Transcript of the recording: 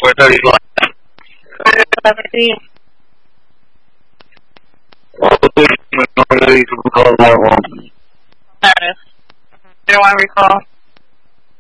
Where is like? 17. Oh, please, I'm ready to recall that one. There it is. You don't want to recall?